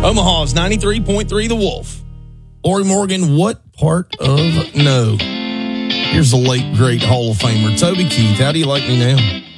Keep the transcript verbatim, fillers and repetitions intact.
Omaha's ninety-three point three The Wolf. Lori Morgan, what part of no? Here's the late, great Hall of Famer, Toby Keith. How do you like me now?